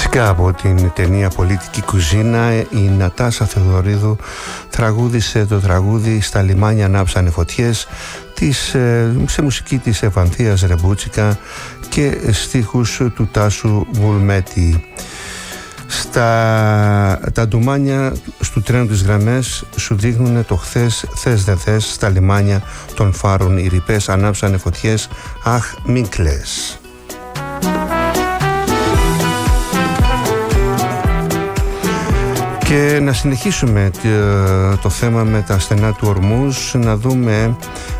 Φυσικά από την ταινία Πολιτική Κουζίνα η Νατάσα Θεοδωρίδου τραγούδισε το τραγούδι «Στα λιμάνια ανάψανε φωτιές» σε μουσική της Ευανθίας Ρεμπούτσικα και στίχους του Τάσου Βουλμέτη. Τα ντουμάνια του τρένου της γραμμές σου δείχνουν το χθες, θες δεν θες, στα λιμάνια των φάρων οι ρηπές ανάψανε φωτιές, αχ μην κλαις. Και να συνεχίσουμε το θέμα με τα στενά του Ορμούζ, να δούμε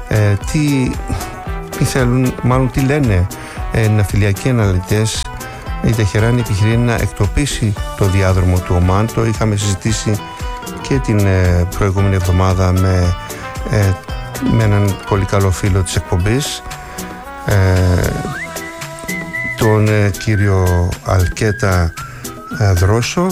τι θέλουν, μάλλον τι λένε ναυτιλιακοί αναλυτές. Η Τεχεράνη επιχειρεί να εκτοπίσει το διάδρομο του Ομάν. Το είχαμε συζητήσει και την προηγούμενη εβδομάδα με έναν πολύ καλό φίλο της εκπομπής, τον κύριο Αλκέτα Δρόσο.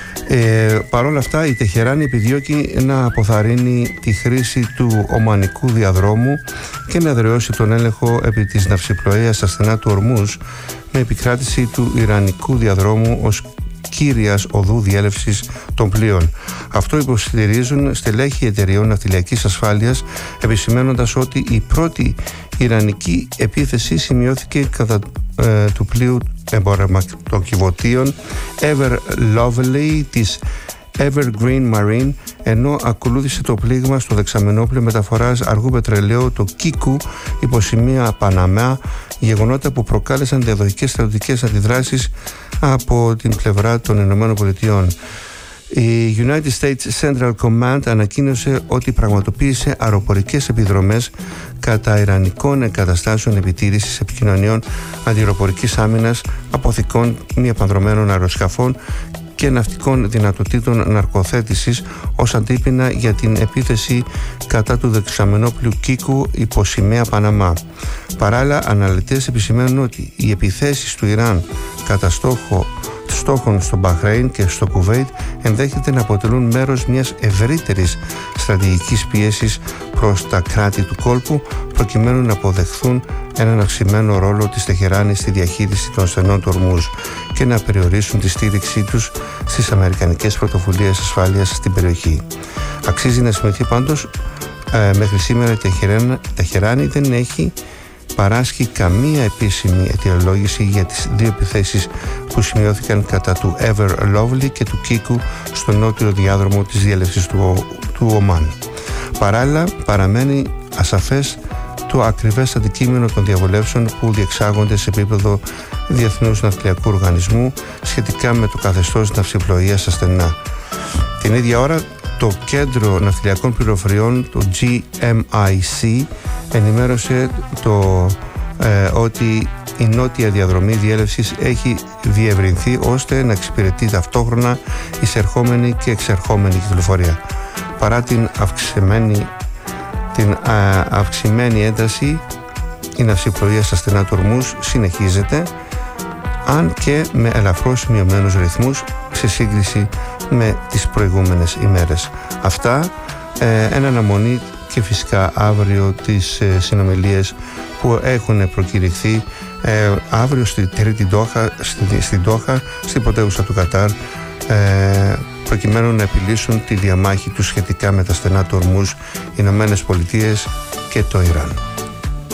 Παρ' όλα αυτά η Τεχεράνη επιδιώκει να αποθαρρύνει τη χρήση του ομανικού διαδρόμου και να εδραιώσει τον έλεγχο επί της ναυσιπλοείας στα στενά του Ορμούζ με επικράτηση του Ιρανικού διαδρόμου ως κύριας οδού διέλευσης των πλοίων. Αυτό υποστηρίζουν στελέχη εταιρεών ναυτιλιακής ασφάλειας, επισημαίνοντας ότι η πρώτη ιρανική επίθεση σημειώθηκε κατά του πλοίου εμπορευματοκιβωτίων Ever Lovely της Evergreen Marine, ενώ ακολούθησε το πλήγμα στο δεξαμενόπλαιο μεταφοράς αργού πετρελαίου το Κίκου υποσημεία Παναμά, γεγονότα που προκάλεσαν διαδοχικές στρατιωτικές αντιδράσεις από την πλευρά των ΗΠΑ. Η United States Central Command ανακοίνωσε ότι πραγματοποίησε αεροπορικές επιδρομές κατά ιρανικών εγκαταστάσεων επιτήρησης επικοινωνιών αντιαεροπορικής άμυνας, αποθηκών μη επανδρωμένων αεροσκαφών και ναυτικών δυνατοτήτων ναρκοθέτησης ως αντίπεινα για την επίθεση κατά του δεξαμενόπλου Κίκου υποσημαία Παναμά. Παράλληλα, αναλυτές επισημαίνουν ότι οι επιθέσεις του Ιράν κατά στόχων στο Μπαχρέιν και στο Κουβέιτ ενδέχεται να αποτελούν μέρος μιας ευρύτερης στρατηγικής πίεσης προς τα κράτη του κόλπου, προκειμένου να αποδεχθούν έναν αυξημένο ρόλο της Τεχεράνης στη διαχείριση των στενών του Ορμούζ και να περιορίσουν τη στήριξή τους στις αμερικανικές πρωτοβουλίες ασφάλειας στην περιοχή. Αξίζει να σημειωθεί πάντως, μέχρι σήμερα η Τεχεράνη δεν έχει παράσχει καμία επίσημη αιτιολόγηση για τις δύο επιθέσεις που σημειώθηκαν κατά του Ever Lovely και του Κίκου στο νότιο διάδρομο της διέλευσης του Ομάν. Παράλληλα, παραμένει ασαφές το ακριβές αντικείμενο των διαβουλεύσεων που διεξάγονται σε επίπεδο Διεθνούς Ναυτιλιακού Οργανισμού σχετικά με το καθεστώς ναυσιπλοείας στα στενά. Την ίδια ώρα, το Κέντρο Ναυτιλιακών Πληροφοριών, το GMIC, ενημέρωσε ότι η νότια διαδρομή διέλευσης έχει διευρυνθεί ώστε να εξυπηρετεί ταυτόχρονα εισερχόμενη και εξερχόμενη κυκλοφορία. Παρά την αυξημένη ένταση, η ναυσιπλοεία στα στενά του Ορμούζ συνεχίζεται, αν και με ελαφρώς μειωμένους ρυθμούς σε σύγκριση με τις προηγούμενες ημέρες. Αυτά εν αναμονή και φυσικά αύριο τις συνομιλίες που έχουν προκηρυχθεί αύριο στη Τρίτη στην Ντόχα, στην πρωτεύουσα του Κατάρ, προκειμένου να επιλύσουν τη διαμάχη τους σχετικά με τα στενά του Ορμούζ, οι Ηνωμένες Πολιτείες και το Ιράν.